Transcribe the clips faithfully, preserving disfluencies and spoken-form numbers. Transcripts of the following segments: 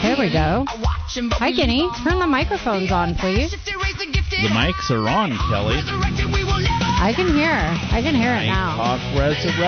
There we go. Hi, Guinea. Turn the microphones on, please. The mics are on, Kelly. I can hear. I can hear it now. Nighthawk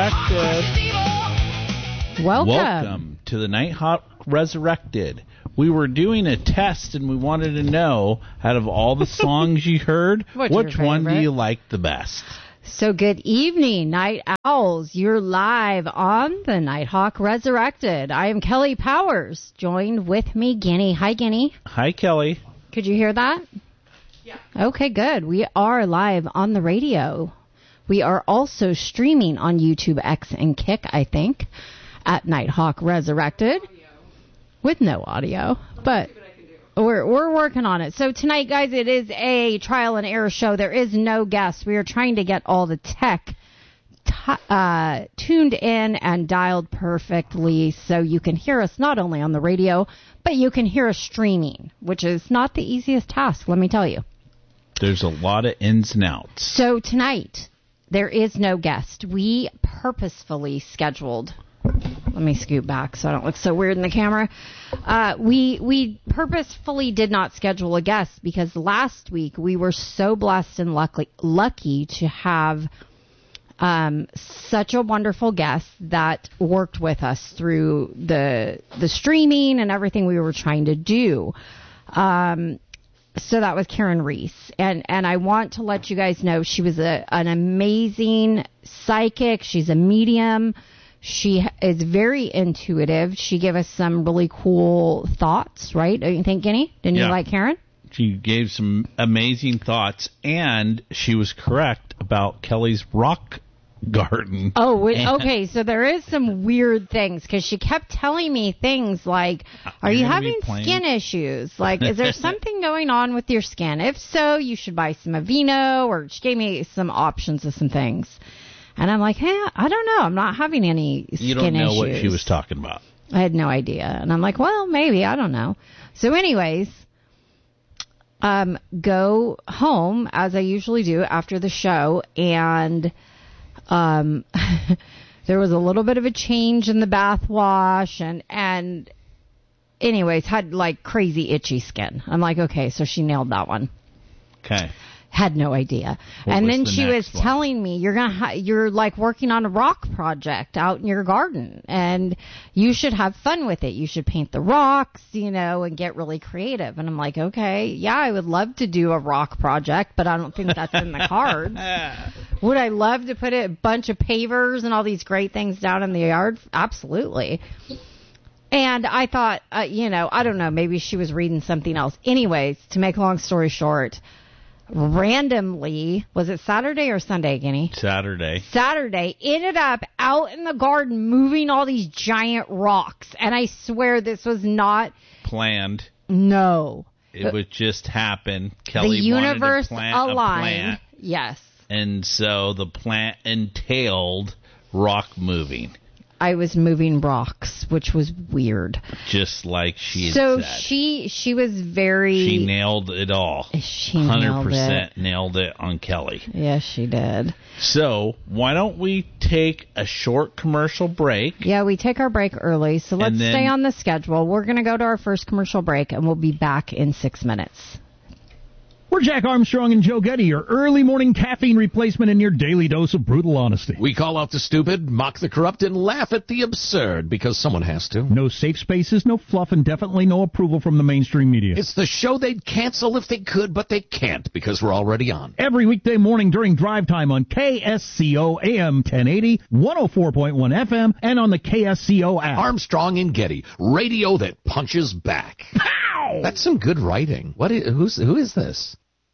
Resurrected. Welcome. Welcome to the Nighthawk Resurrected. We were doing a test, and we wanted to know, out of all the songs you heard, which one do you like the best? So good evening, Night Owls. You're live on the Nighthawk Resurrected. I am Kelly Powers, joined with me, Guinea. Hi, Guinea. Hi, Kelly. Could you hear that? Yeah. Okay, good. We are live on the radio. We are also streaming on YouTube, X, and Kick, I think, at Nighthawk Resurrected. Audio. With no audio, but we're we're working on it. So tonight, guys, it is a trial and error show. There is no guest. We are trying to get all the tech t- uh, tuned in and dialed perfectly so you can hear us not only on the radio, but you can hear us streaming, which is not the easiest task, let me tell you. There's a lot of ins and outs. So tonight, there is no guest. We purposefully scheduled... Let me scoot back so I don't look so weird in the camera. Uh, we we purposefully did not schedule a guest because last week we were so blessed and lucky, lucky to have um, such a wonderful guest that worked with us through the the streaming and everything we were trying to do. Um, so that was Karen Reese. And, and I want to let you guys know she was a, an amazing psychic. She's a medium. She is very intuitive. She gave us some really cool thoughts, right? Don't you think, Guinea? Didn't yeah. you like Karen? She gave some amazing thoughts, and she was correct about Kelly's rock garden. Oh, wait, okay. So there is some weird things, because she kept telling me things like, are you having skin issues? Like, is there something going on with your skin? If so, you should buy some Aveeno, or she gave me some options of some things. And I'm like, hey, I don't know. I'm not having any skin issues. You don't know issues. what she was talking about. I had no idea. And I'm like, well, maybe. I don't know. So anyways, um, go home, as I usually do, after the show. And um, there was a little bit of a change in the bath wash. And, and anyways, had like crazy itchy skin. I'm like, okay, so she nailed that one. Okay. Had no idea. What and then the she was one? telling me you're gonna ha- you're like working on a rock project out in your garden, and you should have fun with it. You should paint the rocks, you know, and get really creative. And I'm like, okay, yeah, I would love to do a rock project, but I don't think that's in the cards. Would I love to put a bunch of pavers and all these great things down in the yard? Absolutely. And I thought, uh, you know, I don't know, maybe she was reading something else. Anyways, to make a long story short, randomly, was it Saturday or Sunday, Guinea? Saturday. Saturday, ended up out in the garden moving all these giant rocks. And I swear this was not... planned. No. It would just happen. Kelly the universe wanted to plant aligned. a plant. Yes. And so the plant entailed rock moving. I was moving rocks, which was weird. Just like she had so said. she she was very... She nailed it all. She one hundred nailed percent it. nailed it on Kelly. Yes, she did. So why don't we take a short commercial break? Yeah, we take our break early, so let's then, stay on the schedule. We're going to go to our first commercial break, and we'll be back in six minutes. We're Jack Armstrong and Joe Getty, your early morning caffeine replacement and your daily dose of brutal honesty. We call out the stupid, mock the corrupt, and laugh at the absurd, because someone has to. No safe spaces, no fluff, and definitely no approval from the mainstream media. It's the show they'd cancel if they could, but they can't, because we're already on. Every weekday morning during drive time on K S C O A M ten eighty, one oh four point one F M, and on the K S C O app. Armstrong and Getty, radio that punches back. Pow! That's some good writing. What is, who's, who is this?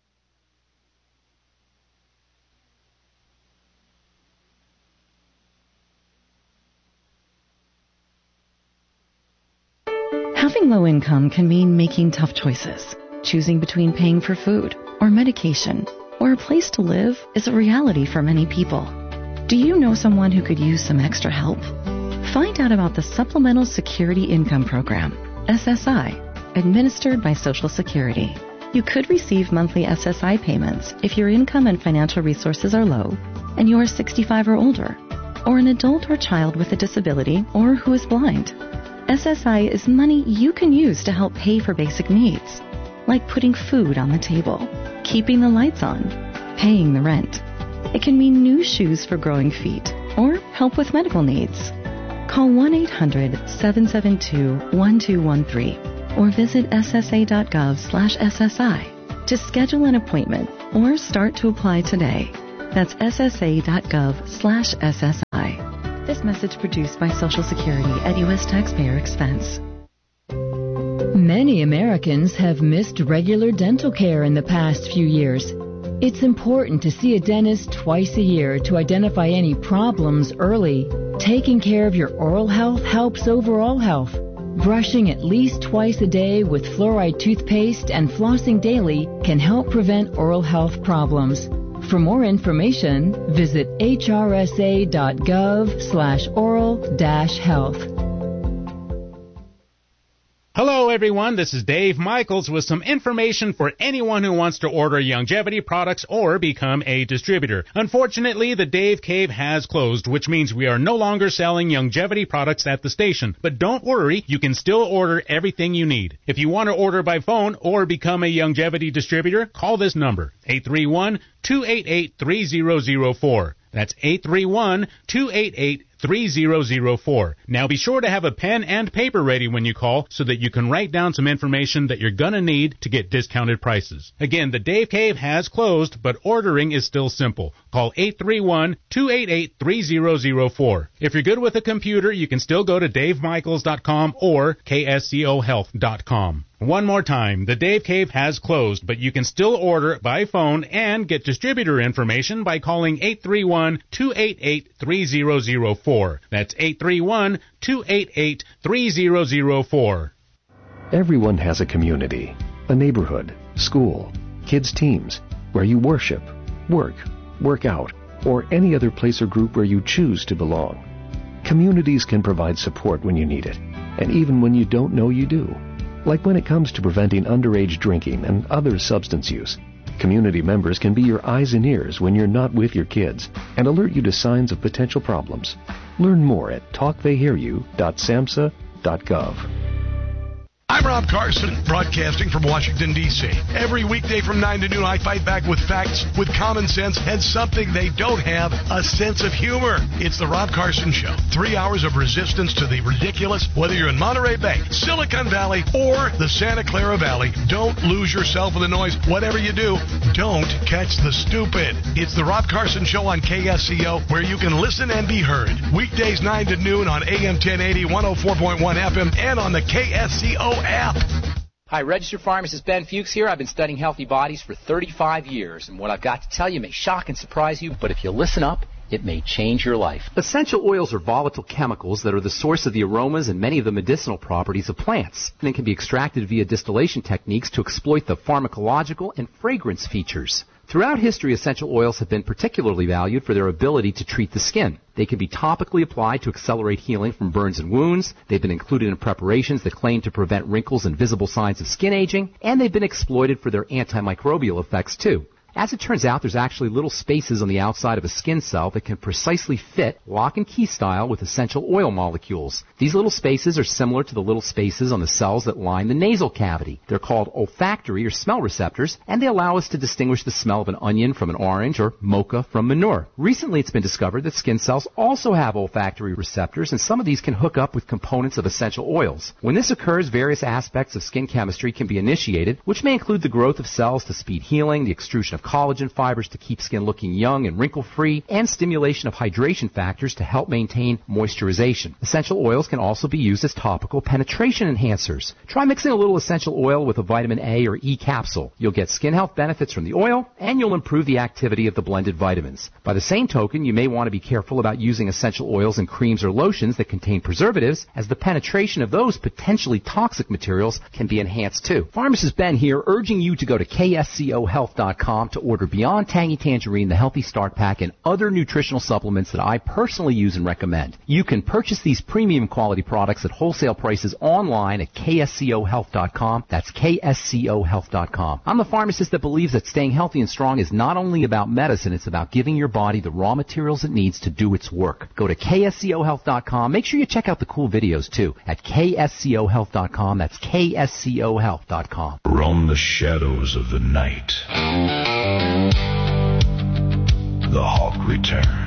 Having low income can mean making tough choices. Choosing between paying for food or medication or a place to live is a reality for many people. Do you know someone who could use some extra help? Find out about the Supplemental Security Income Program, S S I, administered by Social Security. You could receive monthly S S I payments if your income and financial resources are low and you are sixty-five or older, or an adult or child with a disability or who is blind. S S I is money you can use to help pay for basic needs, like putting food on the table, keeping the lights on, paying the rent. It can mean new shoes for growing feet or help with medical needs. Call one eight hundred seven seven two one two one three or visit ssa.gov slash SSI to schedule an appointment or start to apply today. That's ssa.gov slash SSI. This message produced by Social Security at U S taxpayer expense. Many Americans have missed regular dental care in the past few years. It's important to see a dentist twice a year to identify any problems early. Taking care of your oral health helps overall health. Brushing at least twice a day with fluoride toothpaste and flossing daily can help prevent oral health problems. For more information, visit hrsa.gov slash oral dash health. Hello, everyone. This is Dave Michaels with some information for anyone who wants to order Youngevity products or become a distributor. Unfortunately, the Dave Cave has closed, which means we are no longer selling Youngevity products at the station. But don't worry, you can still order everything you need. If you want to order by phone or become a Youngevity distributor, call this number, eight three one, two eight eight, three zero zero four. That's eight three one, two eight eight, three zero zero four. Now be sure to have a pen and paper ready when you call so that you can write down some information that you're going to need to get discounted prices. Again, the Dave Cave has closed, but ordering is still simple. Call eight three one, two eight eight, three zero zero four. If you're good with a computer, you can still go to dave michaels dot com or k s c o health dot com. One more time, the Dave Cave has closed, but you can still order by phone and get distributor information by calling eight three one, two eight eight, three zero zero four. That's eight three one, two eight eight, three zero zero four. Everyone has a community, a neighborhood, school, kids' teams, where you worship, work, work out, or any other place or group where you choose to belong. Communities can provide support when you need it, and even when you don't know you do. Like when it comes to preventing underage drinking and other substance use. Community members can be your eyes and ears when you're not with your kids and alert you to signs of potential problems. Learn more at talk they hear you dot samhsa dot gov. I'm Rob Carson, broadcasting from Washington, D C Every weekday from nine to noon, I fight back with facts, with common sense, and something they don't have, a sense of humor. It's the Rob Carson Show. Three hours of resistance to the ridiculous, whether you're in Monterey Bay, Silicon Valley, or the Santa Clara Valley. Don't lose yourself in the noise. Whatever you do, don't catch the stupid. It's the Rob Carson Show on K S C O, where you can listen and be heard. Weekdays nine to noon on A M ten eighty, one oh four point one F M, and on the K S C O app. Hi, registered pharmacist Ben Fuchs here. I've been studying healthy bodies for thirty-five years, and what I've got to tell you may shock and surprise you, but if you listen up, it may change your life. Essential oils are volatile chemicals that are the source of the aromas and many of the medicinal properties of plants, and they can be extracted via distillation techniques to exploit the pharmacological and fragrance features. Throughout history, essential oils have been particularly valued for their ability to treat the skin. They can be topically applied to accelerate healing from burns and wounds. They've been included in preparations that claim to prevent wrinkles and visible signs of skin aging. And they've been exploited for their antimicrobial effects, too. As it turns out, there's actually little spaces on the outside of a skin cell that can precisely fit lock and key style with essential oil molecules. These little spaces are similar to the little spaces on the cells that line the nasal cavity. They're called olfactory or smell receptors, and they allow us to distinguish the smell of an onion from an orange or mocha from manure. Recently, it's been discovered that skin cells also have olfactory receptors, and some of these can hook up with components of essential oils. When this occurs, various aspects of skin chemistry can be initiated, which may include the growth of cells to speed healing, the extrusion of collagen fibers to keep skin looking young and wrinkle-free, and stimulation of hydration factors to help maintain moisturization. Essential oils can also be used as topical penetration enhancers. Try mixing a little essential oil with a vitamin A or E capsule. You'll get skin health benefits from the oil, and you'll improve the activity of the blended vitamins. By the same token, you may want to be careful about using essential oils in creams or lotions that contain preservatives, as the penetration of those potentially toxic materials can be enhanced too. Pharmacist Ben here, urging you to go to K S C O health dot com to order Beyond Tangy Tangerine, the Healthy Start Pack, and other nutritional supplements that I personally use and recommend. You can purchase these premium quality products at wholesale prices online at K S C O health dot com. That's K S C O health dot com. I'm the pharmacist that believes that staying healthy and strong is not only about medicine, it's about giving your body the raw materials it needs to do its work. Go to K S C O health dot com. Make sure you check out the cool videos, too, at K S C O health dot com. That's K S C O health dot com. Roam the shadows of the night. The Hawk returns.